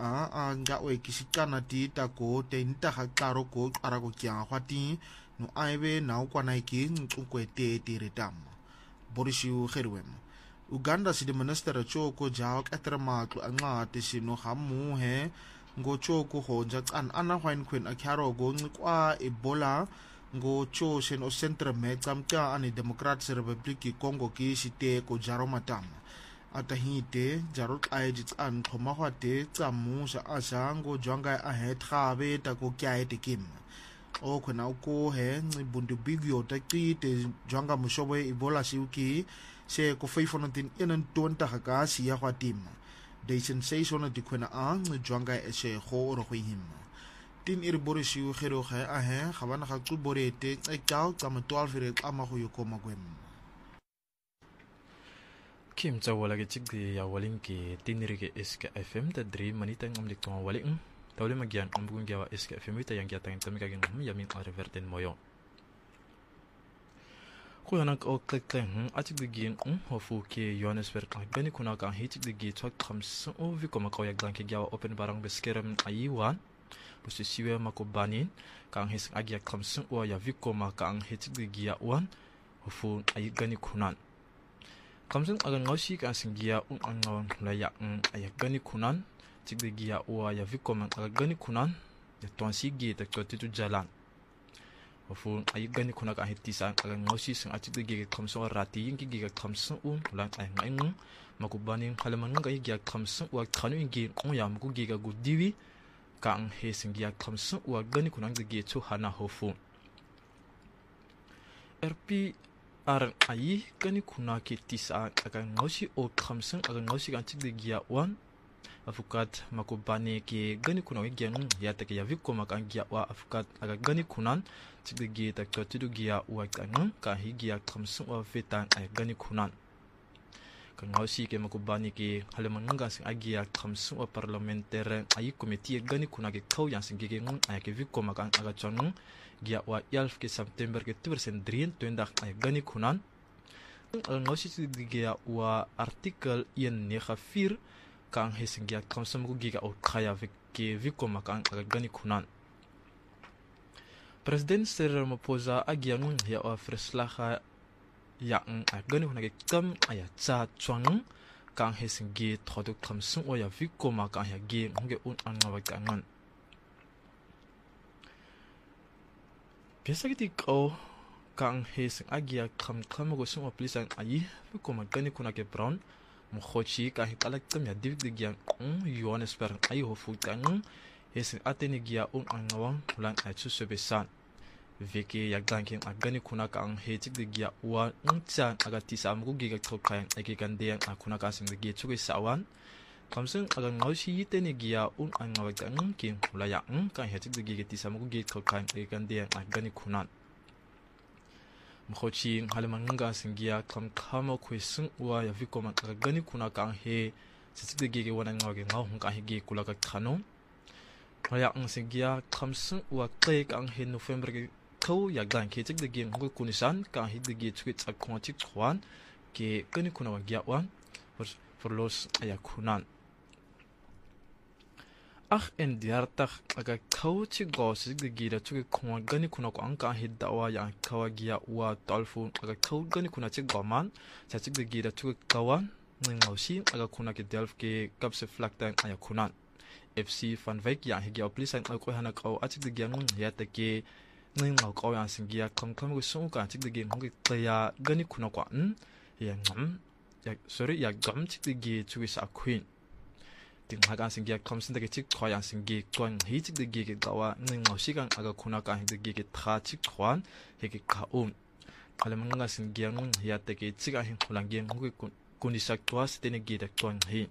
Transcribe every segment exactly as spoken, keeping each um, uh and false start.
a a nga o kisikana ti ta ko te nta ga klaro ko ara ko kya gwa ti no aibe na o kwana ki ntukwe te te retama borishiu gerwem Uganda si de minister choko jaok etramato anga te sino hamu he ngo choko ho jak an ana hwain queen akharo go kwa ebola ngo cho sen o centre me kamka ani democratic republic Congo ki site ko jaro matam atahite jarot aejit an thoma hwate tsamu sa asa ngo jwanga a he thabe ta ko kya ete kim o khona ko he bundu bigyo ta ki te jwanga mushobe ebola siuki se ko feifonatin inan tonta haka siya hwatim de sensation di khona ang jwanga e se ho ro him tin ir borisiu khero kha a he khabana kha ku borete e kaw kam twelve re ama ho yoko magwem Kim Zawala ke chigdi ya walin ki tiniri ke S K F M ta dri manita ngam dik tong walin tawle magyan ambugun gawa S K F M ta yang gyatang tamika gen ngam yamin arverten moyo Kuyanak o klekleng atik digin um hofu ke Johannesburg gani kuna ka hitik digi twak khams o vi koma ka yak dan ke gawa open barang beskerem aiwan busi siwe makobanin ka his agya khams o ya vi koma ka hitik digi ya wan hofu ai gani kunan kamsen agan ngausi ka singia un angawan la ya ayak gani kunan tik digi ya o ya vi koma ka gani kunan ya tonsi gi ta ko titu jalan Ofu ay gani kuna ka hitisa ka ngosi sing ati de ge khamso rati yin ki ge khamso un lan ay ngai makubani halaman ngai ge khamso wa khanu ingi on ya muku ge ga gudiwi ka ang he sing ge khamso wa gani kuna ge chu hana hofu R P R ay gani kuna ki tisa ka ngosi o khamso ka ngosi ka ati de ge wan afukat makubani ki gani kuna ge ngun ya ta ke ya vikko makangia wa afukat aga gani kunan tiggi ta ko tidu giya wa kan ka higia khamsu wa vetan ay gani kunan kan ngausi ke makubani ki halaman nga sing agia khamsu wa parlementaire ay committee gani kuna ke kau yang sing ge ngun ay ke vikko makan aga chonu giya wa yalf ke september ke tubersen drin tuendak ay gani kunan ngausi tiggi giya wa article yen ne khafir kan hesing giya khamsu mu giga o khaya ke vikko makan aga gani kunan President Cyril Ramaphosa agiangun ya wa freslaha ya ang agani huna ke kam aya cha chwang kang hesing ge thoduk khamsung o ya vikko ma ka ya ge nge un an ngawa kangan Pesagiti ko kang hesing agia kham kham go sum oplisan ayi vikko ma gani kuna ke brown mo khochi ka hikalak tam ya divik de gyang un Johannesburg ayi ho fu kangan hesing ateni gia un angawang ulan achu sebesan veke yagdanking agani kuna ka ang hetik de gia wa ngchan agati samgu giga thokhayan ege gandean akuna ka sing de gi chuge sawan kamseng aga ngausi yiteni gia un angawak ang king ulaya ang ka hetik de gi ti samgu gi thokhayan ege gandean agani kunan mkhochi halaman nga sing gia kam khamo khwisung wa ya vikoma agani kuna ka ang he sitik de gi wana ngawge ngaw ka he gi kulaka khanom Kaya ang sigya khamsung wa kay ka ang hin November ke kau ya gan ke tik de gen ko kunisan ka hi de ge twit ak ko tik khwan ke kani kuna wa gya wan for los ayakunan ach en diartak aga kau chi go sig de ge da twit ko gani kuna ko ang ka hi da wa ya kawa gya wa telefon aga kau gani kuna chi go man sa tik de ge da twit kawan ngausi aga kuna ke delf ke kapse flak tan ayakunan F C Van Wyk yang higi oplisan au ko hana ko atik de gyang ya ta ke ning ngau ko yang singia kam kam go sung ka atik de gyang ngi taya gani kuna kwa n ya ngam ya sorry ya gam tik de gi chu sa queen ting ha ga singia kam sin de tik ko yang singi kwang hi tik de gi ge dawa ning ngau sigang aga kuna ka hi de gi ge tha tik kwan higi ka um ale manga singia ng ya ta ke tik a hin khulang gi ngi kun disak twa stene gi de kwang hi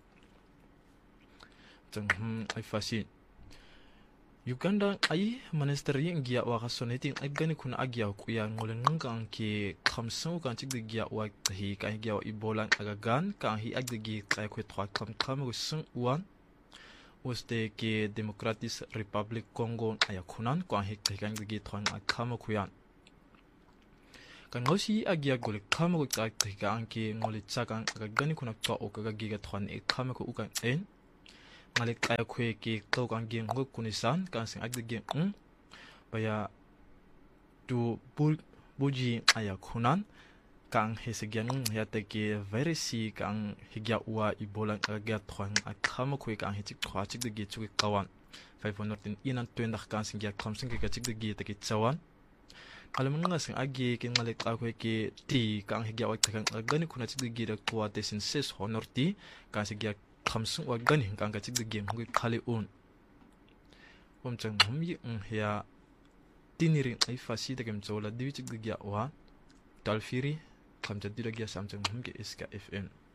Teng ay fasin Uganda ay minister yang gia wa kasoneting ay gani kuna agya ku ya ngolen ngang ki khamsu kan tik de gia wa hi ka gia ibolan agagan ka hi agdegi ka ku thwa kam kam sung wan uste ke Democratic Republic Congo ay kunan ko hi ka gang de thwan akam ku yan kan ngosi agya gol kam ku ta ka ang ki ngoli chakan agagani kuna to o ka gi ga thwan e kam ku ukan en ngalik kaya kwe ki to kang geng ngo kunisan kan sing ag geng ng baya tu bul buji aya kunan kang hesigyang ya te ki verisi kang higya wa ibolang aga thwang akhama kwe kang hichik khwa chik de gi chu kawan five hundred inan twendak kan sing ya kham sing ka chik de gi te ki chawan alam nga sing agi kin ngalik ka kwe ki ti kang higya wa kang agani kuna chik de gi da kwa te sin ses honor ti kan sing ya kham sing wa gani kang ka chik de gi ngui khali un om chang hum yi ng ya tiniring ay fasi da kem chola diwi chik de gi wa talfiri kham chadira gi sam chang hum ge iska fn